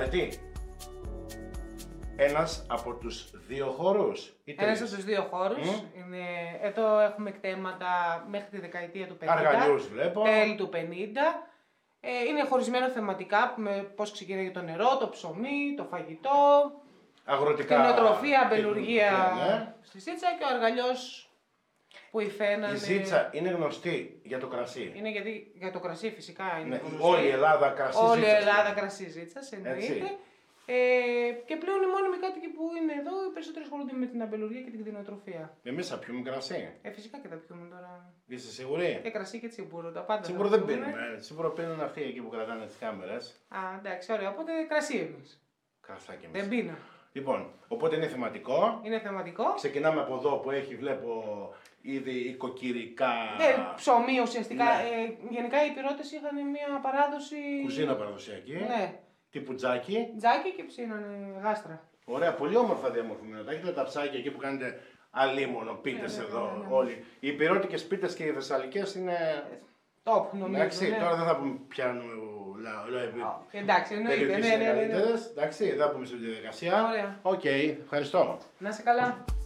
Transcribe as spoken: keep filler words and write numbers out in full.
Αρετή. Ένας από τους δύο χώρους ή τρεις? Ένας από τους δύο χώρους. Mm. Είναι... Εδώ έχουμε εκτέματα μέχρι τη δεκαετία του πενήντα. Αργαλιούς βλέπω. Τέλη του πενήντα. Ε, είναι χωρισμένο θεματικά με πώς ξεκινάει το νερό, το ψωμί, το φαγητό. Αγροτικά. Κτηνοτροφία, αμπελουργία ναι. στη Ζήτσα και ο αργαλιός που υφαίνανε. Η Ζήτσα είναι γνωστή για το κρασί. Είναι γιατί για το κρασί φυσικά είναι Ναι, γνωστή. όλη η Ελλάδα κρασί Όλη η Ζήτσας. Ελλάδα κρασί Ζήτσας, εννοείται. Ε, και πλέον οι μόνιμοι κάτοικοι που είναι εδώ, οι περισσότεροι ασχολούνται με την αμπελουργία και την κτηνοτροφία. Εμείς θα πιούμε κρασί. Ε, φυσικά και τα πιούμε τώρα. Είσαι σίγουρη? Και κρασί και τσιμπούρο, τα πάντα. Σίγουρα θα δεν πιούμε. πίνουμε. Σίγουρα πίνουν αυτοί εκεί που κρατάνε τις κάμερες. Α, εντάξει, ωραία. Οπότε κρασί εμείς. Κρασάκι εμείς. Δεν πίνω. Λοιπόν, οπότε είναι θεματικό. Είναι θεματικό. Ξεκινάμε από εδώ που έχει, βλέπω, ήδη οικοκυρικά. Ε, ψωμί ουσιαστικά. Ναι. Ε, γενικά οι Υπηρώτες είχαν μια παράδοση. Κουζίνα παραδοσιακή. Ναι. Τύπου τζάκι. Τζάκι και ψήνανε γάστρα. Ωραία, πολύ όμορφα διαμορφωμένα. Τα έχετε τα ψάκια εκεί που κάνετε αλίμονο, πίτες Ναι, ναι, εδώ ναι, ναι. όλοι. Οι υπηρώτικες πίτες και οι θεσσαλικές είναι. Top, νομίζω. Εντάξει, ναι. τώρα δεν θα πούμε πιάνουμε λαό. Εντάξει, εννοείται. Ναι, ναι, ναι, ναι. Εντάξει, δεν θα πούμε στη διαδικασία. Ωραία. Οκ, ευχαριστώ. Να είσαι καλά.